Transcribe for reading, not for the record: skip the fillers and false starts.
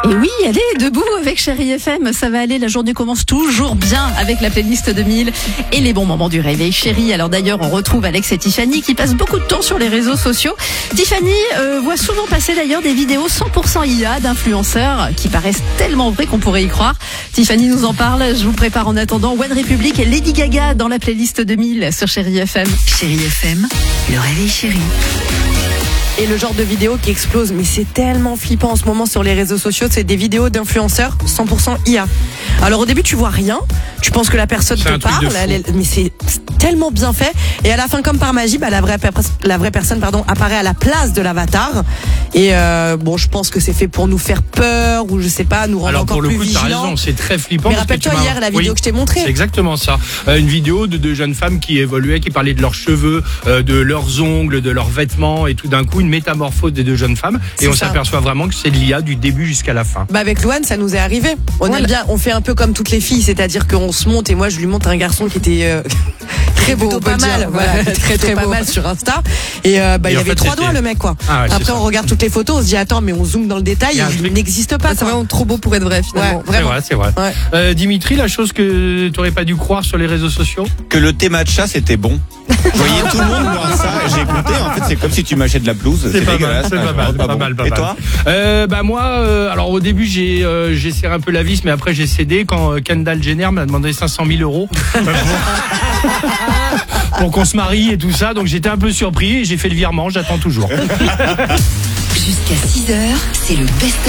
Et oui, elle est debout avec Chérie FM. Ça va aller, la journée commence toujours bien avec la playlist 2000 et les bons moments du réveil chérie. Alors d'ailleurs, on retrouve Alex et Tiffany qui passent beaucoup de temps sur les réseaux sociaux. Tiffany voit souvent passer d'ailleurs des vidéos 100% IA d'influenceurs qui paraissent tellement vraies qu'on pourrait y croire. Tiffany nous en parle. Je vous prépare en attendant One Republic et Lady Gaga dans la playlist 2000 sur Chérie FM. Chérie FM, le réveil chéri. Et le genre de vidéo qui explose, mais c'est tellement flippant en ce moment sur les réseaux sociaux, c'est des vidéos d'influenceurs 100% IA. Alors au début tu vois rien, tu penses que la personne te parle, mais c'est tellement bien fait. Et à la fin, comme par magie, la vraie personne apparaît à la place de l'avatar. Et bon, je pense que c'est fait pour nous faire peur ou je sais pas, nous rendre encore plus vigilants. Alors pour le coup, t'as raison, c'est très flippant. Mais rappelle-toi hier la vidéo que je t'ai montrée. C'est exactement ça. Une vidéo de deux jeunes femmes qui évoluaient, qui parlaient de leurs cheveux, de leurs ongles, de leurs vêtements, et tout d'un coup une métamorphose des deux jeunes femmes. Et on s'aperçoit vraiment que c'est de l'IA du début jusqu'à la fin. Avec Louane, ça nous est arrivé. On fait un peu comme toutes les filles, c'est-à-dire qu'on se monte et moi je lui montre un garçon qui était très beau, pas mal, voilà, très pas mal sur Insta. Et il avait 3 doigts le mec quoi. Ah ouais, après on regarde toutes les photos, on se dit attends mais on zoome dans le détail, il n'existe pas. C'est vraiment trop beau pour être vrai finalement. Ouais, vraiment. C'est vrai. Ouais. Dimitri, la chose que tu n'aurais pas dû croire sur les réseaux sociaux? Que le thé matcha c'était bon. Je voyais tout le monde boire ça, j'ai écouté, en fait c'est comme si tu mâchais de la pelouse. C'est dégueulasse. C'est pas mal. Et toi? Moi, alors au début j'ai serré un peu la vis, mais après j'ai cédé quand Kendall Jenner m'a demandé 500 000 euros pour qu'on se marie et tout ça, donc j'étais un peu surpris et j'ai fait le virement, j'attends toujours. Jusqu'à 6h, c'est le best